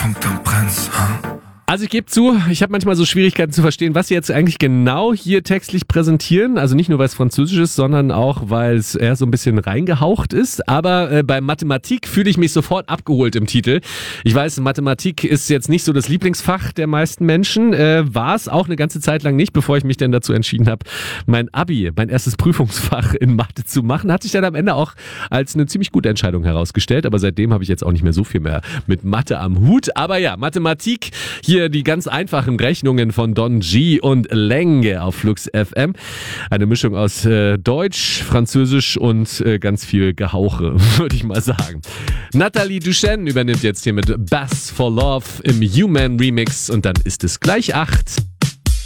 Punkt am Prinz, Also ich gebe zu, ich habe manchmal so Schwierigkeiten zu verstehen, was sie jetzt eigentlich genau hier textlich präsentieren. Also nicht nur, weil es Französisch ist, sondern auch, weil es eher so ein bisschen reingehaucht ist. Aber bei Mathematik fühle ich mich sofort abgeholt im Titel. Ich weiß, Mathematik ist jetzt nicht so das Lieblingsfach der meisten Menschen. War es auch eine ganze Zeit lang nicht, bevor ich mich dann dazu entschieden habe, mein Abi, mein erstes Prüfungsfach in Mathe zu machen. Hat sich dann am Ende auch als eine ziemlich gute Entscheidung herausgestellt. Aber seitdem habe ich jetzt auch nicht mehr so viel mehr mit Mathe am Hut. Aber ja, Mathematik, hier die ganz einfachen Rechnungen von Don G und Lenge auf Flux FM. Eine Mischung aus Deutsch, Französisch und ganz viel Gehauche, würde ich mal sagen. Nathalie Duchenne übernimmt jetzt hier mit Bass for Love im Human Remix und dann ist es gleich 8.